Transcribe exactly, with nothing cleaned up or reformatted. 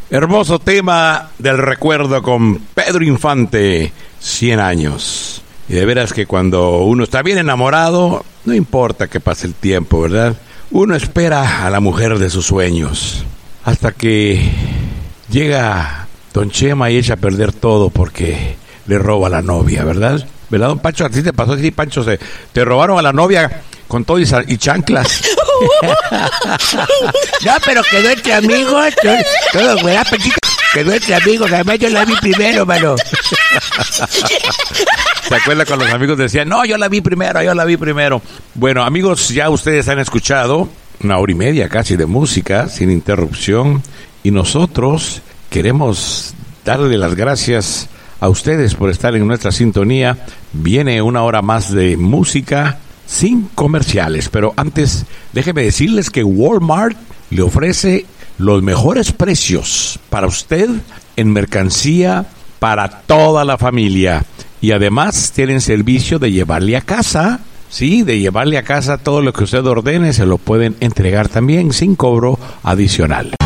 Hermoso tema del recuerdo con Pedro Infante, cien años. Y de veras que cuando uno está bien enamorado, no importa que pase el tiempo, ¿verdad? Uno espera a la mujer de sus sueños. Hasta que llega don Chema y echa a perder todo porque le roba a la novia, ¿verdad? ¿Verdad, don Pancho? ¿A ti te pasó así, Pancho? Se, te robaron a la novia con todo y, y chanclas. No, pero quedó entre amigos. Todo, todo güey, Panchito. Quedó entre amigos. Además, yo la vi primero, mano. ¿Se acuerda cuando los amigos decían, no, yo la vi primero, yo la vi primero? Bueno, amigos, ya ustedes han escuchado una hora y media casi de música, sin interrupción. Y nosotros queremos darle las gracias a ustedes por estar en nuestra sintonía. Viene una hora más de música sin comerciales, pero antes déjenme decirles que Walmart le ofrece los mejores precios para usted en mercancía para toda la familia, y además tienen servicio de llevarle a casa, sí, de llevarle a casa todo lo que usted ordene, se lo pueden entregar también sin cobro adicional.